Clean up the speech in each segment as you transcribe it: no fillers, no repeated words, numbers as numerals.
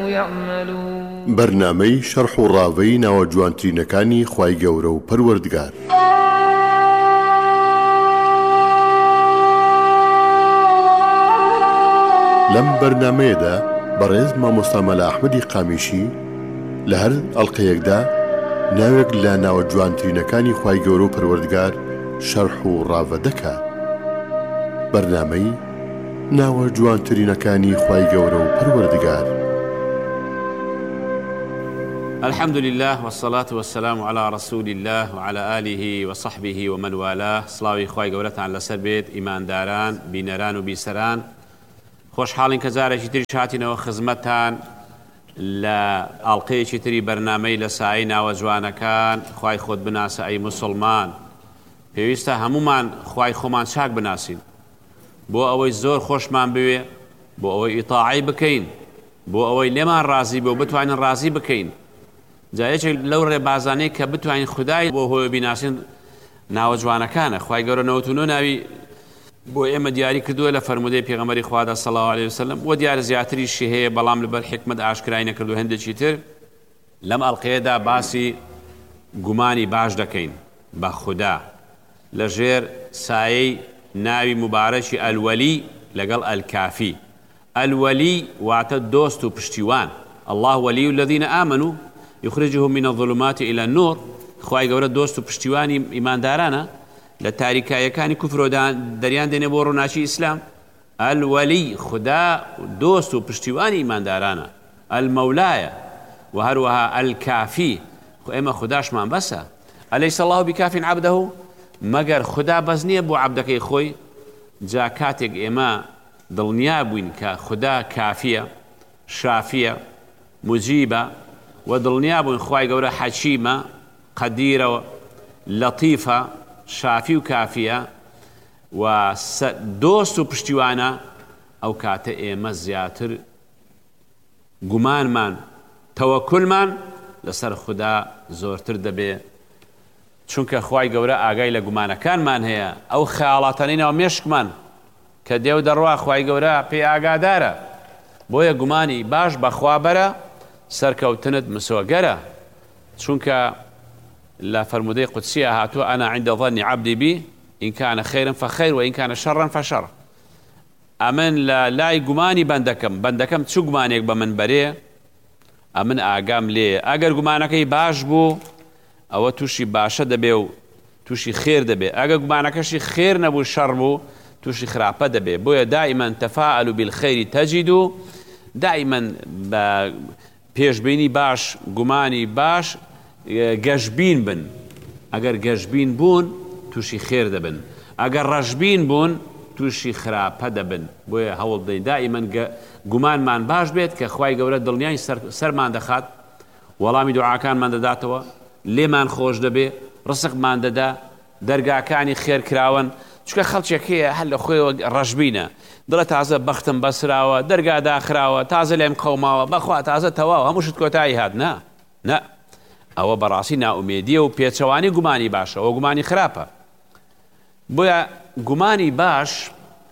يعملون برنامەی شەرح و ڕاوەی ناوە جوانترینەکانی خوای گەورە و پەروەردگار. لەم بەرنامەیەدا بەڕێز مامۆستا مەلا ئەحمەدی قامیشی لە هەر ئەڵقەیەکدا ناوێک لە ناوە جوانترینەکانی خوای گەورە و پەروەردگار شەرح و ڕاوە دەکات. بەرنامەی ناوە جوانترینەکانی خوای گەورە و پەروەردگار. الحمد لله والصلاة والسلام على رسول الله وعلى آله وصحبه ومن والاه. صلاوی خوای گەورەتان لەسەر بێت ئیمانداران، بینەران و بیسەران. خۆشحاڵین کە جارێکی تری هاتینەوە خزمەتتان لە ئەڵقەیەکی تری بەرنامەی لە سایەی ناوە جوانەکان. خوای خۆت بناسە ئەی موسڵمان. پێویستە هەمومان خوای خۆمان چاک بناسین، بۆ ئەوەی زۆر خۆشمان بوێ، بۆ ئەوەی ئیتاعی بکەین، بۆ ئەوەی لێمان ڕازی بۆ بتوانین ڕازی بکەین. جایەکێک لەو ڕێبازانەی کە بتوانین خودای بۆ هۆی بیناسین ناوە جوانەکانە. خوای گەورە 99 ناوی بۆ ئێمە دیاری کردووە لە فەرمودەی پێغەمبەری خوادا صلی الله علیه وسلم، و دیارە زیاتریشی هەیە بەڵام لەبەر حکمت ئاشکرای نەکردو هەندێکی تر. لەم ئەڵقەیەدا باسی گومانی باش دەکەین بە خودا لەژێر سایەی ناوی مبارەکی ئەلوەلی لەگەڵ ئەلکافی. ئەلوەلی واتە دۆست و پشتیوان. الله وەلی الذین ئامنوا يخرجهم من الظلمات إلى النور. خوای گەورە دۆست و پشتیوانی ئیماندارانە لە تاریکایەکانی کوفرۆدان دەریان دێنێ بۆ ڕووناچی ئیسلام. ئەلوەلی خدا دۆست و پشتیوانی ئیماندارانە. ئەلمەولایە و هەروەها ئەلکافی. ئێمە خوداشمان بەسە. ئەلەیس الله بکاف عەبدەه. مەگەر خدا بەس نییە بۆ عەبدەکەی خۆی. جا کاتێک ئێمە دڵنیا بووین کە خدا کافیە، شافیە، مجیبە، و دڵنیا بووین خوای گەورە حەکیمە، قەدیرە، لەطیفە، شافی و کافیە و دۆست و پشتیوانە، ئەو کاتە ئێمە زیاتر گومانمان، تەوەکولمان لەسەر خدا زۆرتر دەبێ، چونکە خوای گەورە ئاگای لە گومانەکانمان هەیە. ئەو خەیاڵاتانینەوە مێشکمان کە دێو دەڕوا خوای گەورە پێی ئاگادارە. بۆیە گومانی باش بەخوا بەرە، سەرکەوتنت مسۆگەرە، چونکە لا فرمودەی قودسیە هاتووە ئەنا عند ظن عبدی بی إن كان خيرا فخير وإن كان شرا فشر. ئەمن لە لای گومانی بەندەکەم چ گومانێک بە من بەرێ ئەمن ئاگام لێ. ئەگەر گومانەکەی باش بوو ئەوە تووشی باشە دەبێ و تووشی خێر دەبێ. ئەگەر گومانەکەشی خێر نەبوو، شەڕ بوو، تووشی خراپە دەبێ. بۆیە دائیمەن تەفاعلوا بالخەیری تەجیدوا. دائیمەن بە پێشبینی باش، گومانی باش گەشبین بن. ئەگەر گەشبین بوون تووشی خێر دەبن، ئەگەر ڕەشبین بوون تووشی خراپە دەبن. بۆیە هەوڵ بدەین دائیمەن گومانمان باش بێت کە خوای گەورە دڵنیای سەرمان دەخات، وەڵامی دوعاکانمان دەداتەوە، لێمان خۆش دەبێ، ڕسقمان دەدا، دەرگاکانی خێر کراون. چونکە خەڵکێکەیە هەر لە خۆیەوە ڕەشبینە، دڵە تازە بەختم بەسراوە، دەرگا داخراوە، تازە لێم قەوماوە، بەخوا تازە تەواو هەمووشت کۆتایی هات. نا ئەوە بەڕاستی ناومێدیە و پێچەوانی گومانی باشە، ئەوە گومانی خراپە. بۆیە گومانی باش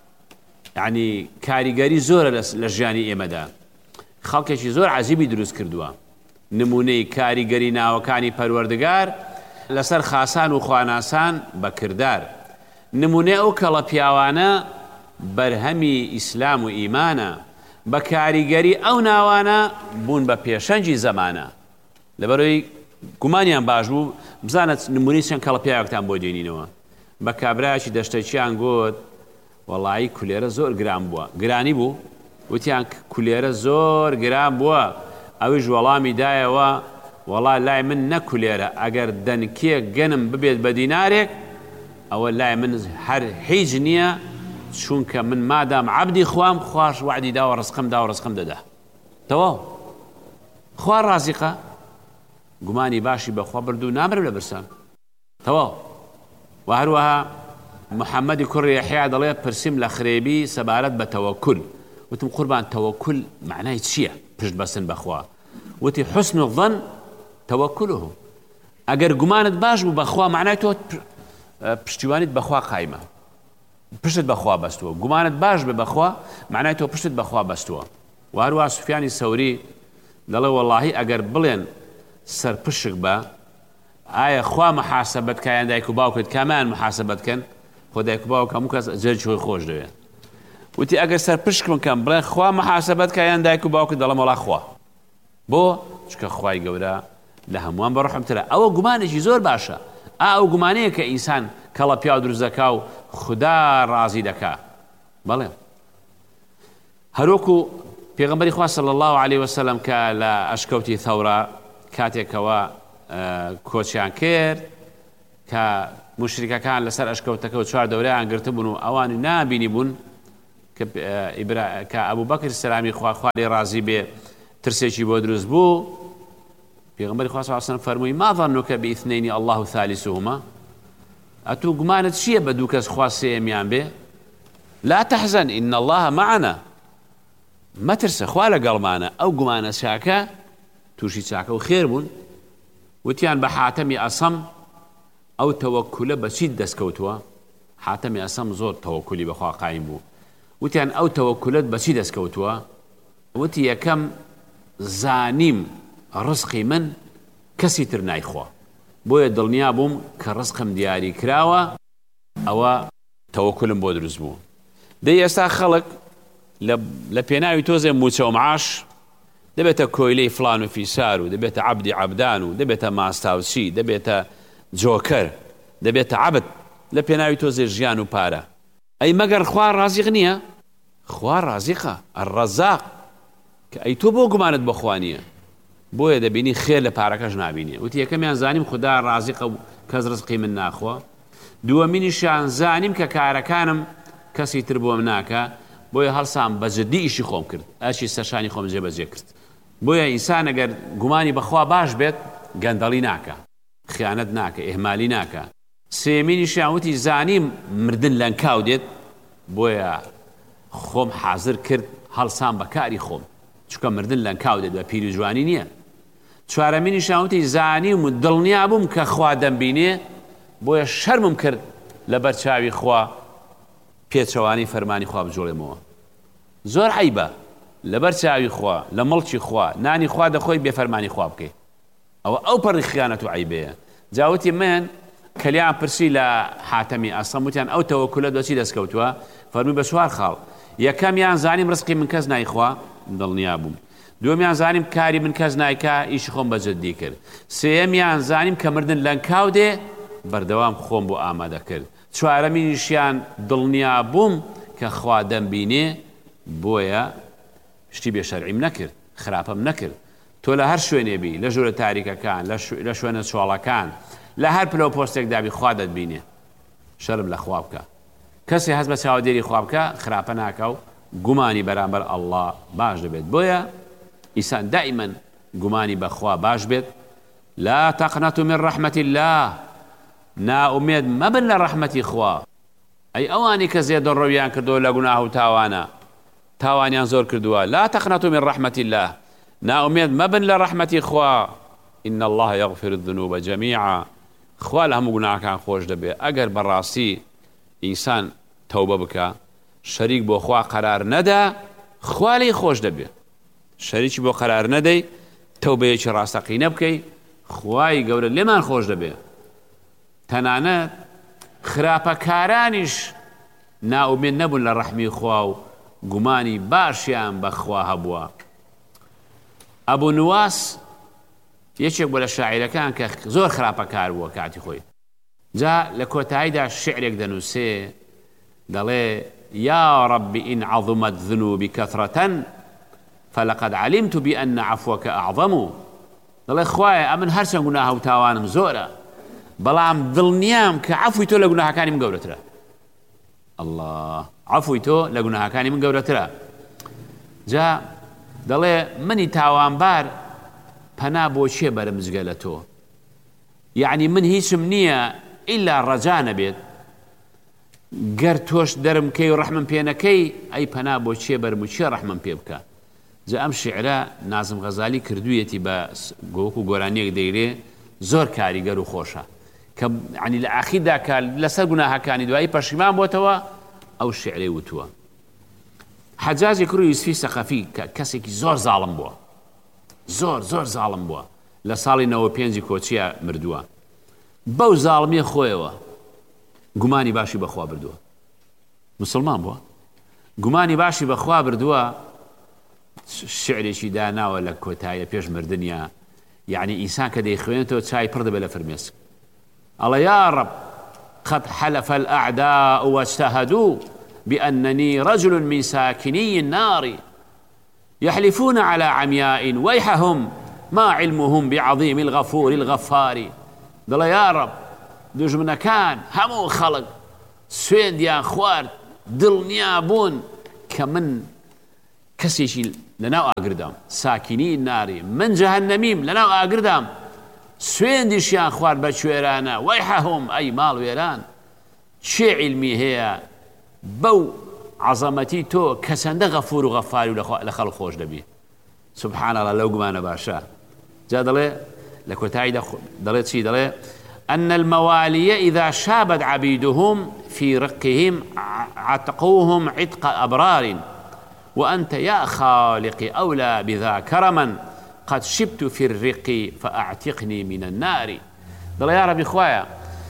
یعنی کاریگەری زۆرە لە ژیانی ئێمەدا. خەڵکێکی زۆر عەجیبی دروست کردووە. نمونەی کاریگەری ناوەکانی پەروەردگار لەسەر خاسان و خواناسان بە کردار. نمونەی ئەو کەڵە پیاوانە بەرهەمی ئیسلام و ئیمانە، بە کاریگەری ئەو ناوانە بوون بە پێشەنجی زەمانە. لەبەرەوەی گومانیان باش بوو. بزانت نمونەی چەند کەڵە پیاوێکتان بۆ دێنینەوە. بە کابرایکی دەشتێکیان گوت وەڵایی کولێرە زۆر گران بووە. گرانی بوو، وتیان کولێرە زۆر گران بووە. ئەویش وەڵامی دایەوە وەڵای لای من نە کولێرە، ئەگەر دەنکێک گەنم ببێت بە دینارێک ئەوە لای من هەر هیچ نییە، چونکە من مادام عەبدی خوام، خوش وعدی دا و ڕزقم دا و ڕزقم دەدا. تەواو خوا ڕازیقە. گومانی باشی بەخوا بردو نامرم لە برسان. تەواو. و هەروەها محەممەدی کوڕی یەحیا دەڵێ پرسیم لە خرێبی سەبارەت بە تەوەکل. وتم قوربان تەوەکل معنای چییە؟ پشت بەسن بەخوا. وتی حسن الظن تەوەکله. ئەگەر گومانت باش بوو بەخوا معنای تۆ پشتیوانیت بەخوا قایمە، پشتت بەخوا بەستووە. گومانت باش بێ بەخوا معنای تۆ پشتت بەخوا بەستووە. و هەروەها سوفیانی سەوری دەڵێ وەڵاهی ئەگەر بڵێن سەرپشک بە ئایا خوا محاسبەت کایان دایک و باوکت کامیان محاسبەت کەن خۆ دایک و باوک هەموو کەس جەرجی خۆی خۆش دەوێت وتی ئەگەر سەرپشک بکەم بڵێن خوا محاسبەت کایان دایک و باوکت دەڵێم وەڵا خوا بۆ چکە خوای گەورە لە هەمووان بەڕەحمترە ئەوە گومانێکی زۆر باشە ئەو گومانەیە کە ئینسان کەڵە پیا و دروست دەکا و خوددا ڕازی دەکا بەڵێ هەروەکو پێغەمبەری خوا صلی الله علیه وسلم کە لە ئەشکەوتی ثەورە کاتێکەوە کۆچیان کرد کە مشریکەکان لەسەر ئەشکەوتەکە و چوار دەورەیان گرتە بوون و ئەوانی نابینی بوون کە ئەبوو بەکر سەلامی خوا لێ ڕازی بێ ترسێکی بۆ دروست بوو پێغەمبەری خوا صلی الله علیه وسلم فەرمووی ما ظنك باثنين الله ثالثهما ئەتوو گومانت چییە بە دوو کەس خوا سێمیان بێ لا تحزن إن الله معنا مەترسە خوا لەگەڵمانە ئەو گومانە چاکە تووشی چاکە و خێر بوون وتیان بە حاتەمی ئەسەم ئەو تەوەکولە بەچیت دەستکەوتووە حاتەمی ئەسەم زۆر تەوەکولی بەخوا قایم بوو وتیان ئەو تەوەکولت بەچی دەستکەوتووە وتی یەکەم زانیم ڕزقی من کەسی تر نایخوا بۆیە دڵنیا بووم کە ڕزقم دیاری کراوە ئەوە تەوەکولم بۆ دروست بوو دەی ئێستا خەڵک لە پێناوی تۆزێ موچە و معاش دەبێتە کۆیلەی فلان و فیسار و دەبێتە عەبدی عەبدان و دەبێتە ماستاوچی دەبێتە جۆکەر دەبێتە عەبد لە پێناوی تۆزێ ژیان و پارە ئەی مەگەر خوا ڕازیق نییە خوا ڕازیقە ئەڕەزاق کە ئەی تۆ بۆ گومانت بە خوا نییە بۆیە دەبینی خێر لە پارەکەش نابینێ وتی یەکەمیان زانیم خوددا ڕازیقە و کەس ڕزقی من ناخوا دووەمینیشیان زانیم کە کارەکانم کەسی تر بۆم ناکە بۆیە هەڵسام بەجددی ئیشی خۆم کرد ئەچی سەرشانی خۆم جێبەجێ کرد بۆیە ئینسان ئەگەر گومانی بەخوا باش بێت گەندەڵی ناکە خیانەت ناکە ئێهمالی ناکە سێمینیشیان وتی زانیم مردن لەنکاو دێت بۆیە خۆم حازر کرد هەڵسام بەکاری خۆم چونکە مردن لەنکاو دێت بە پیری جوانی نییە چوارەمینیشیان وتی زانیم و دڵنیا بووم کە خوا دەمبینێ بۆیە شەرمم کرد لەبەر چاوی خوا پێچەوانی فەرمانی خوا بجۆڵێمەوە زۆر عەیبە لەبەر چاوی خوا لە مڵکی خوا نانی خوا دەخۆی بێ فەرمانی خوا بکەیت ئەو پەڕی خیانەت و عەیبەیە جاوتی من کەلیان پرسی لە حاتەمی ئەسەم وتیان ئەو تەوەکولە دۆچی دەستکەوتووە فەرمووی بە چوار خاڵ یەکەمیان زانیم ڕزقی من کەس نایخوا دڵنیا بووم دووەمیان زانیم کاری من کەس نایکا ئیشی خۆم بەجددی کرد سێیەمیان زانیم کە مردن لەنکاو دێ بەردەوام خۆم بۆ ئامادە کرد چوارەمینیشیان دڵنیا بووم کە خوا دەمبینێ بۆیە شتی بێشەرعیم نەکرد خراپەم نەکرد تۆ لە هەر شوێنێبی لە ژوورە تاریکەکان لە شوێنە چۆڵەکان لە هەر پلە و پۆستێک دابی خوا دەتبینێ شەرم لە خوا بکە کەسی هەست بە چاودێری خوا بکە خراپە ناکە و گومانی بەرامبەر ئەڵڵا باش دەبێت بۆیە ئینسان دائیمەن گومانی بەخوا باش بێت لا تقنطوا من رحمة الله ناومێد مەبن لە ڕەحمەتی خوا ئەی ئەوانی کە زێدە ڕۆیان کردەوە لە گوناه و تاوانیان زۆر کردووە لا تقنطوا من رحمة الله ناومێد مەبن لە ڕەحمەتی خوا إن الله يغفر الذنوب جميعا خوا لە هەموو گوناهەکان خۆش دەبێت ئەگەر بەڕاستی ئینسان تەوبە بکە شەریک بۆ خوا قەرار نەدا خوا لێی خۆش دەبێت شەریکی بۆ قەرار نەدەی تەوبەیەکی ڕاستەقینە بکەی خوای گەورە لێمان خۆش دەبێت تەنانەت خراپەکارانیش ناومێد نەبوون لە ڕەحمی خوا و گومانی باشیان بەخوا هەبووە ئەبوو نواس یەکێک بۆ لە شاعیرەکان کە زۆر خراپەکار بووە کاتی خۆی جا لە کۆتاییدا شعرێک دەنووسێ دەڵێ يا رب إن عظمت ذنوبي كثرة فلقد علمت بأن عفوك أعظم دەڵێ خوایە ئەمن هەرچەند گوناهە و تاوانم زۆرە بەڵام دڵنیام کە عەفوی تۆ لە گوناهەکانی من گەورەترە الله عەفوی تۆ لە گوناهەکانی من گەورەترە جا دەڵێ منی تاوانبار پەنا بۆ چێ بەرم جگە لە تۆ یعنی من هیچم نییە ئیلا ڕەجا نەبێت گەر تۆش دەرم کەی و ڕەحمم پێ نەکەی ئەی پەنا بۆ چێ بەرم و چێ ڕەحمم پێ بکە جا ئەم شعرە نازم غەزالی کردوویەتی بە گۆوەکو گۆرانیەک دەیرێ زۆر کاریگەر و خۆشە کە عنی لە ئاخیردا کە لەسەر گوناهەکانی دوایی پەشیمان بۆتەوە ئەو شعرەی وتووە حەجاجی کوڕی یوسفی سەقەفی کە کەسێکی زۆر زاڵم بووە زۆر زاڵم بووە لە ساڵی 95 کۆچیە مردووە بەو زاڵمیە خۆیەوە گومانی باشی بەخوا بردووە مسلمان بووە گومانی باشی بەخوا بردووە شعرێکی داناوە لە کۆتایە پێش مردنیە یعنی ئینسان کە دەیخوێنێتەوە چای پڕ دەبێت لە فرمێسک ئەڵێ یا رب قد حلف الأعداء واجتهدوا بأنني رجل من ساكني النار يحلفون على عمياء ويحهم ما علمهم بعظيم الغفور الغفار دڵێ یا رب دوژمنەکان هەموو خەڵک سوێندیان خوارد دڵنیا بوون کە من کەسێکی لەناو ئاگردام ساکینی ناری من جەهەنەمیم لەناو ئاگردام سوێندیشیان خوارد بە کوێرانە وەیحەهم ئەی ماڵ وێران چێ علمی هەیە بەو عەزەمەتی تۆ کە چەندە غەفور و غەفاری و لە خەڵک خۆش دەبی سبحان الله لەو گومانە باشە جا دەڵێ لە کۆتایی دەڵێ چی دەڵێ أن الموالي إذا شابت عبيدهم في رقهم عتقوهم عتق أبرار وأنت يا خالق أولى بذا كرما قد شبت في الرق فأعتقني من النار دڵێ یا ربی خوایە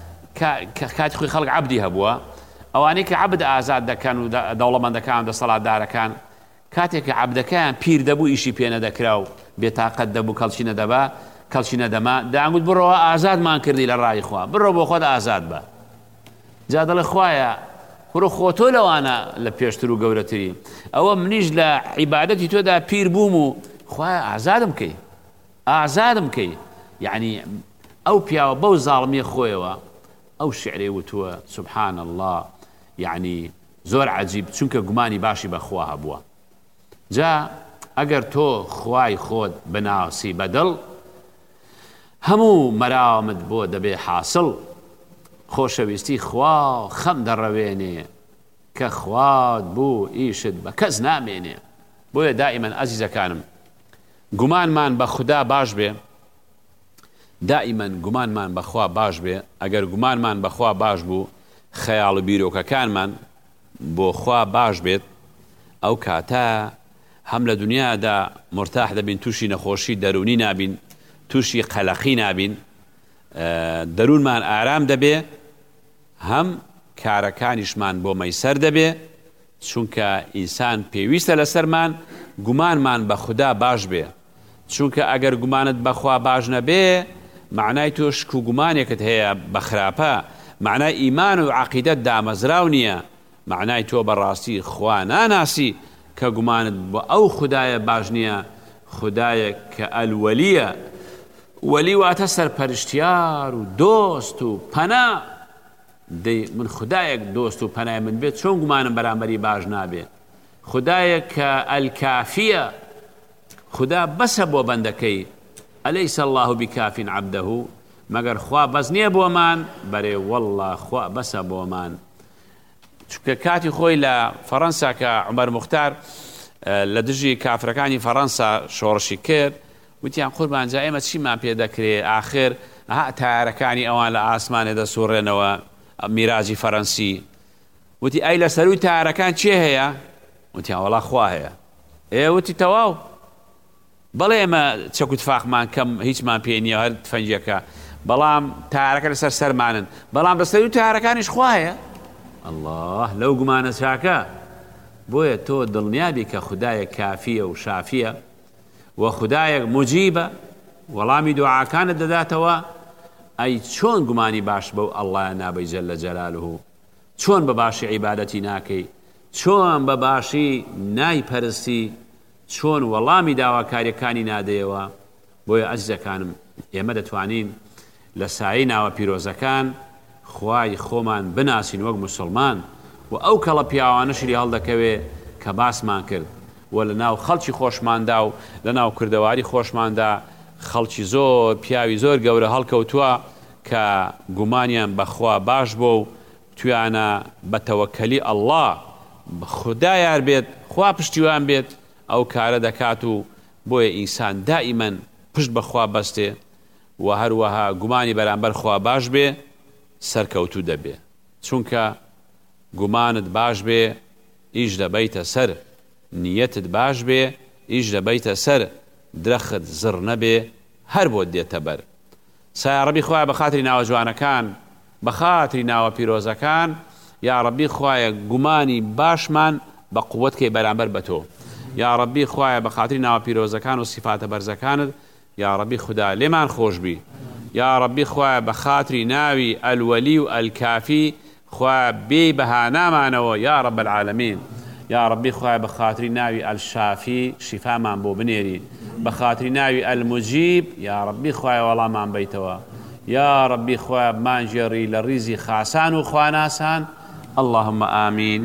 کاتی خۆی خەڵک عەبدی هەبووە ئەوانەی کە عەبد ئازاد دەکەن و دەوڵەمەندەکان دەسەڵاتدارەکان کاتێک کە عەبدەکەیان پیر دەبوو ئیشی پێ نەدەکرا و بێتاقەت دەبوو کەڵکی نەدەبا کەڵکی نەدەما دەیانگوت بڕۆوە ئازادمان کردی لە ڕای خوا بڕۆ بۆ خۆت ئازاد بە جا دەڵێ خوایە بڕۆ خۆ تۆ لەوانە لە پێشتر و گەورەتری ئەوە منیش لە عیبادەتی تۆدا پیر بووم و خوایە ئازادم کەی یعنی ئەو پیاوە بەو زاڵمی خۆیەوە ئەو شعرێ وتووە سبحان الله یعنی زۆر عەجیب چونکە گومانی باشی بەخوا هەبووە جا ئەگەر تۆ خوای خۆت بناسی بەدڵ هەموو مەرامت بۆ دەبێ حاصل خۆشەویستی خوا خەم دەڕەوێنێ کە خوات بوو ئیشت بە کەس نامێنێ بۆیە دائیمەن ئەزیزەکانم گومانمان بە خوددا باش بێ دائیمەن گومانمان بەخوا باش بێ ئەگەر گومانمان بەخوا باش بوو خەیاڵ و بیرۆکەکانمان بۆ خوا باش بێت ئەو کاتە هەم لە دنیادا مرتاح دەبین تووشی نەخۆشی دەرونی نابین تووشی قەلەقی نابین دەروونمان ئارام دەبێ هەم کارەکانیشمان بۆ مەیسەر دەبێ چونکە ئینسان پێویستە لەسەرمان گومانمان بە خوددا باش بێ چونکە ئەگەر گومانت بەخوا باش نەبێ معنای تۆ شک و گومانێکت هەیە بە خراپە معنای ئیمان و عەقیدەت دامەزراو نییە معنای تۆ بەڕاستی خوا ناناسی کە گومانت بۆ ئەو خودایە باش نییە خودایە کە ئەلوەلیە وەلی واتە سەرپەرشتیار و دۆست و پەنا دەی من خودایەک دۆست و پەنای من بێت چۆن گومانم بەرامبەری باش نابێ خودایە کە ئەلکافیە خدا بەسە بۆ بەندەکەی ئەلەیسە الله بکاف عەبدەه مەگەر خوا بەس نییە بۆمان بەرێ وەڵڵا خوا بەسە بۆمان چونکە کاتی خۆی لە فەڕەنسا کە عومەر موختار لە دژی کافرەکانی فەڕەنسا شۆڕشی کرد وتیان قوربان جا ئێمە چیمان پێ دەکرێ ئاخر تایارەکانی ئەوان لە ئاسمانێ دەسوڕێنەوە میراجی فەڕەنسی وتی ئەی لە سەروی تایارەکان چێ هەیە وتیان وەڵا خوا هەیە وتی تەواو بەڵێ ئێمە چەکوتفاقمان کەم هیچمان پێ نییە هەر تفەنگیەکە بەڵام تایارەکە لەسەر سەرمانن بەڵام لە سەروی تایارەکانیش خوا هەیە الله لەو گومانە چاکە بۆیە تۆ دڵنیابی کە خودایە کافیە و شافیە و خودایەک مجیبە وەڵامی دوعاکانت دەداتەوە ئەی چۆن گومانی باش بەو ئەڵڵایە نابەی جەلە جەلالوه چۆن بە باشی عیبادەتی ناکەی چۆن بە باشی نایپەرستی چۆن وەڵامی داواکاریەکانی نادەیەوە بۆیە ئەزیزەکانم ئێمە دەتوانین لە سایەی ناوە پیرۆزەکان خوای خۆمان بناسین وەک موسڵمان و ئەو کەڵە پیاوانەشری هەڵدەکەوێ کە باسمان کرد و لە ناو خەڵکی خۆشماندا و لە ناو کردەواری خۆشماندا خەڵکی زۆر پیاوی زۆر گەورە هەڵکەوتووە کە گومانیان بەخوا باش بۆ و تویانە بە تەوەکەلی ئەڵڵا خوددا یار بێت خوا پشتیوان بێت ئەو کارە دەکات و بۆیە ئینسان دائیمەن پشت بەخوا بەستێ و هەروەها گومانی بەرامبەر خوا باش بێ سەرکەوتوو دەبێ چونکە گومانت باش بێ ئیش دەبەیتە سەر نیەتت باش بێ ئیش دەبەیتە سەر درەخت زڕ نەبێ هەر بۆ دێتە بەر سا ڕەبی خوایە بە خاتری ناوە جوانەکان بە خاتری ناوە پیرۆزەکان یا ڕەبی خوایە گومانی باشمان بە قووەتکەی بەرامبەر بە تۆ یا ڕەبی خوایە بە خاتری ناوە پیرۆزەکان و سیفاتە بەرزەکانت یا ڕەبی خوددا لێمان خۆشبی یا ڕەبی خوایە بە خاتری ناوی ئەلوەلی و ئەلکافی خوایە بێ بەها نامانەوە یا ڕەب العالەمین یا ڕەبی خوایە بە خاتری ناوی ئەلشافی شیفامان بۆ بنێری بە خاتری ناوی ئەلموجیب یا ڕەبی خوایە وەڵامان بیتەوە یا ڕەبی خوایە بمانژێڕی لە ڕیزی خاسان و خواناسان اللهم آمین